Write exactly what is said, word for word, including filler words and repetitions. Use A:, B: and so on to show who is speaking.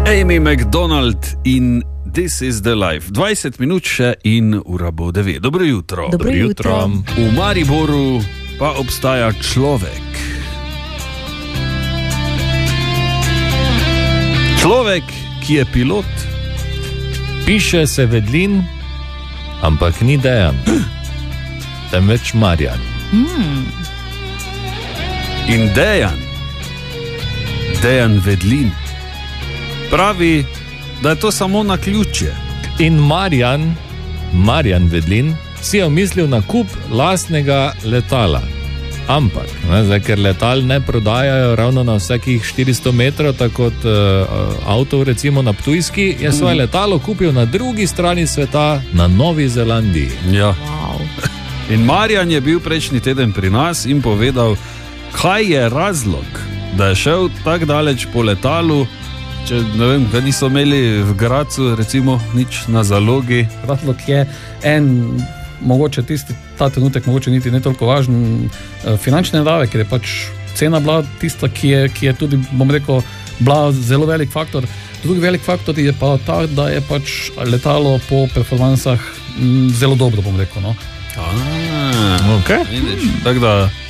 A: Amy McDonald in This is the Life. dvajset minut še in ura bo devet. Dobro jutro.
B: Dobro jutro.
A: V Mariboru pa obstaja človek. Človek, ki je pilot.
C: Piše se Vedlin, ampak ni Dejan, temveč Marjan.
B: Mm.
A: In Dejan, Dejan Vedlin, pravi, da je to samo naključje.
C: In Marjan, Marjan Vedlin, si je omislil nakup lastnega letala. Ampak, ne, zdaj, ker letal ne prodajajo ravno na vsakih štiristo metrov, tako kot uh, avtov recimo na Ptujski, je svoje letalo kupil na drugi strani sveta, na Novi Zelandiji.
A: Ja.
B: Wow.
A: In Marjan je bil prejšnji teden pri nas in povedal, kaj je razlog, da je šel tako daleč po letalu, če ne vem, ga niso imeli v Gracu recimo nič na zalogi.
D: Razlog je en, mogoče tisti, ta trenutek mogoče niti ne toliko važen, finančne narave, ker je pač cena bila tista, ki je, ki je tudi, bom rekel, bila zelo velik faktor. Drugi velik faktor je pa ta, da je pač letalo po performansah m, zelo dobro, bom rekel, no.
A: Ah,
C: Okay.
A: vidiš, tako da